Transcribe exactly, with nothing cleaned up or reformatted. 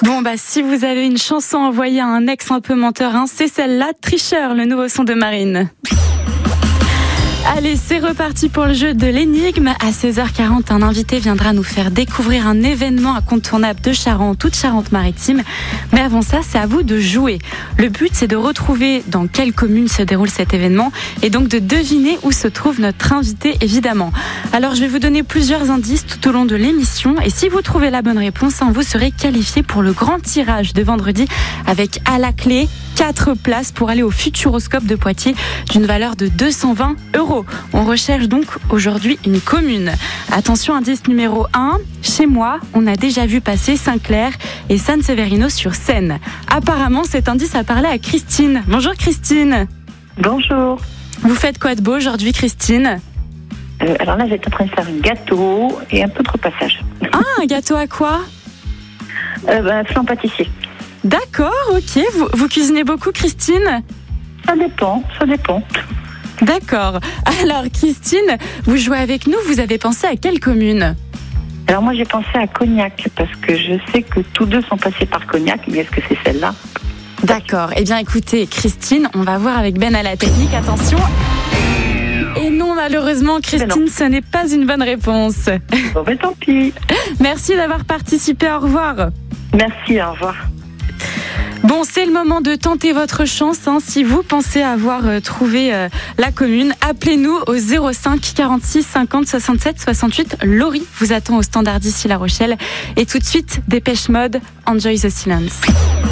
Bon, bah, si vous avez une chanson envoyée à un ex un peu menteur, hein, c'est celle-là, Tricheur, le nouveau son de Marine. Allez, c'est reparti pour le jeu de l'énigme. À seize heures quarante, un invité viendra nous faire découvrir un événement incontournable de Charente, toute Charente-Maritime. Mais avant ça, c'est à vous de jouer. Le but, c'est de retrouver dans quelle commune se déroule cet événement et donc de deviner où se trouve notre invité, évidemment. Alors, je vais vous donner plusieurs indices tout au long de l'émission et si vous trouvez la bonne réponse, hein, vous serez qualifié pour le grand tirage de vendredi avec à la clé quatre places pour aller au Futuroscope de Poitiers d'une valeur de deux cent vingt euros. On recherche donc aujourd'hui une commune. Attention, indice numéro un. Chez moi, on a déjà vu passer Saint-Clair et San Severino sur Seine. Apparemment, cet indice a parlé à Christine. Bonjour Christine. Bonjour. Vous faites quoi de beau aujourd'hui, Christine ? Euh, alors là, j'étais en train de faire un gâteau et un peu de repassage. Ah, un gâteau à quoi ? euh, ben, flan pâtissier. D'accord, ok. Vous, vous cuisinez beaucoup, Christine ? Ça dépend, ça dépend. D'accord. Alors, Christine, vous jouez avec nous, vous avez pensé à quelle commune ? Alors moi, j'ai pensé à Cognac, parce que je sais que tous deux sont passés par Cognac, mais est-ce que c'est celle-là ? D'accord. Eh bien, écoutez, Christine, on va voir avec Ben à la technique. Attention. Et non, malheureusement, Christine, ce n'est pas une bonne réponse. Bon, ben tant pis. Merci d'avoir participé. Au revoir. Merci, au revoir. Bon, c'est le moment de tenter votre chance. Hein. Si vous pensez avoir euh, trouvé euh, la commune, appelez-nous au zéro cinq quarante-six cinquante soixante-sept soixante-huit. Laurie vous attend au standard d'ici La Rochelle. Et tout de suite, Dépêche Mode, Enjoy the Silence.